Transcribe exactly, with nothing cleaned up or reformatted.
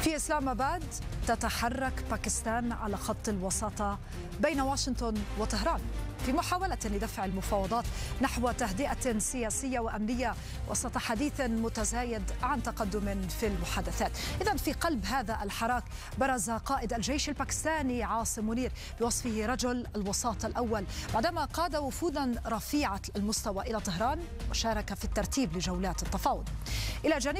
في إسلام آباد تتحرك باكستان على خط الوساطة بين واشنطن وطهران في محاولة لدفع المفاوضات نحو تهدئة سياسية وأمنية وسط حديث متزايد عن تقدم في المحادثات. إذن في قلب هذا الحراك برز قائد الجيش الباكستاني عاصم منير بوصفه رجل الوساطة الأول بعدما قاد وفودا رفيعة المستوى إلى طهران وشارك في الترتيب لجولات التفاوض. إلى جانب